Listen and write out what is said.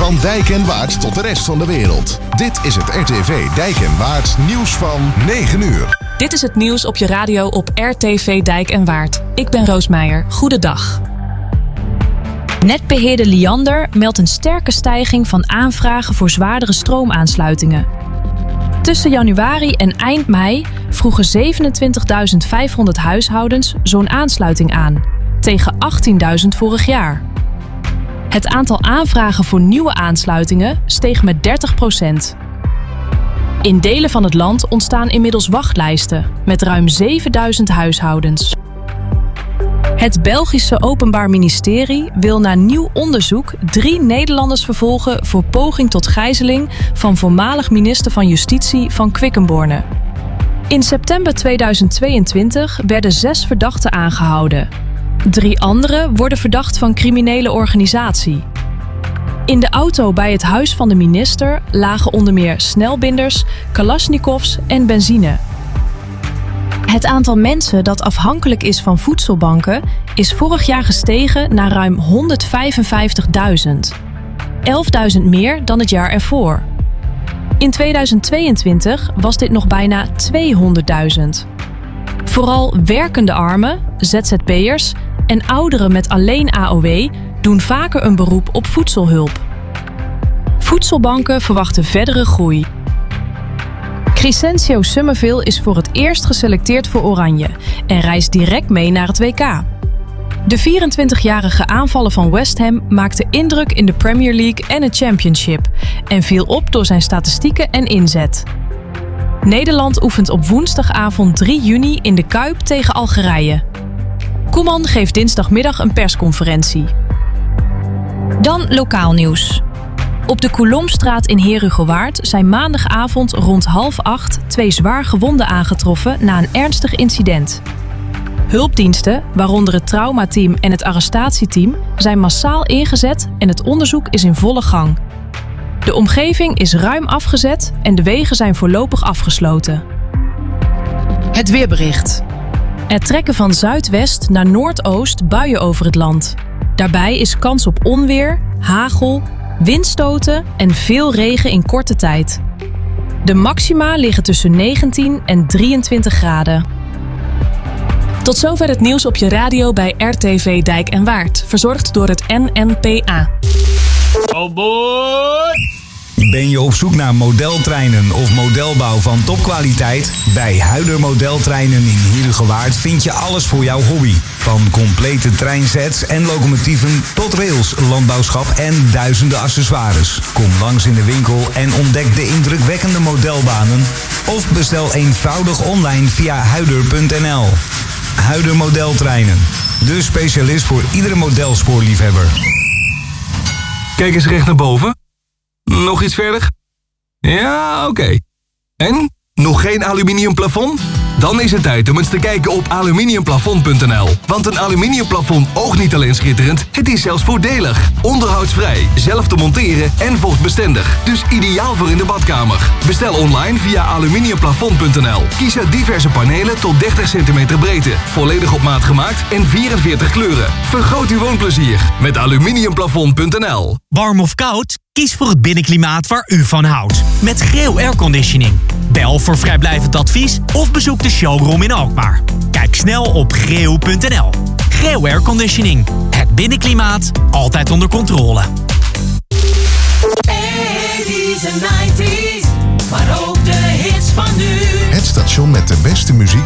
Van Dijk en Waard tot de rest van de wereld. Dit is het RTV Dijk en Waard nieuws van 9 uur. Dit is het nieuws op je radio op RTV Dijk en Waard. Ik ben Roos Meijer. Goedendag. Netbeheerder Liander meldt een sterke stijging van aanvragen voor zwaardere stroomaansluitingen. Tussen januari en eind mei vroegen 27.500 huishoudens zo'n aansluiting aan, tegen 18.000 vorig jaar. Het aantal aanvragen voor nieuwe aansluitingen steeg met 30%. In delen van het land ontstaan inmiddels wachtlijsten met ruim 7.000 huishoudens. Het Belgische Openbaar Ministerie wil na nieuw onderzoek 3 Nederlanders vervolgen voor poging tot gijzeling van voormalig minister van Justitie van Quickenborne. In september 2022 werden 6 verdachten aangehouden. 3 anderen worden verdacht van criminele organisatie. In de auto bij het huis van de minister lagen onder meer snelbinders, kalasjnikovs en benzine. Het aantal mensen dat afhankelijk is van voedselbanken is vorig jaar gestegen naar ruim 155.000. 11.000 meer dan het jaar ervoor. In 2022 was dit nog bijna 200.000. Vooral werkende armen, ZZP'ers en ouderen met alleen AOW doen vaker een beroep op voedselhulp. Voedselbanken verwachten verdere groei. Crescencio Summerville is voor het eerst geselecteerd voor Oranje en reist direct mee naar het WK. De 24-jarige aanvaller van West Ham maakte indruk in de Premier League en het Championship en viel op door zijn statistieken en inzet. Nederland oefent op woensdagavond 3 juni in de Kuip tegen Algerije. Koeman geeft dinsdagmiddag een persconferentie. Dan lokaal nieuws. Op de Coulomstraat in Herugewaard zijn maandagavond rond 7:30 2 zwaar gewonden aangetroffen na een ernstig incident. Hulpdiensten, waaronder het traumateam en het arrestatieteam, zijn massaal ingezet en het onderzoek is in volle gang. De omgeving is ruim afgezet en de wegen zijn voorlopig afgesloten. Het weerbericht. Er trekken van zuidwest naar noordoost buien over het land. Daarbij is kans op onweer, hagel, windstoten en veel regen in korte tijd. De maxima liggen tussen 19 en 23 graden. Tot zover het nieuws op je radio bij RTV Dijk en Waard. Verzorgd door het NNPA. Oh boy! Ben je op zoek naar modeltreinen of modelbouw van topkwaliteit? Bij Huider Modeltreinen in Herugewaard vind je alles voor jouw hobby. Van complete treinsets en locomotieven tot rails, landbouwschap en duizenden accessoires. Kom langs in de winkel en ontdek de indrukwekkende modelbanen. Of bestel eenvoudig online via huider.nl. Huider Modeltreinen. De specialist voor iedere modelspoorliefhebber. Kijk eens recht naar boven. Nog iets verder? Ja, oké. En? Nog geen aluminium plafond? Dan is het tijd om eens te kijken op aluminiumplafond.nl. Want een aluminiumplafond oogt niet alleen schitterend, het is zelfs voordelig. Onderhoudsvrij, zelf te monteren en vochtbestendig. Dus ideaal voor in de badkamer. Bestel online via aluminiumplafond.nl. Kies uit diverse panelen tot 30 cm breedte. Volledig op maat gemaakt en 44 kleuren. Vergroot uw woonplezier met aluminiumplafond.nl. Warm of koud? Kies voor het binnenklimaat waar u van houdt. Met Greel Airconditioning. Bel voor vrijblijvend advies of bezoek de showroom in Alkmaar. Kijk snel op greel.nl. Greel Airconditioning. Het binnenklimaat altijd onder controle. 80s en 90s, maar ook de hits van nu. Het station met de beste muziek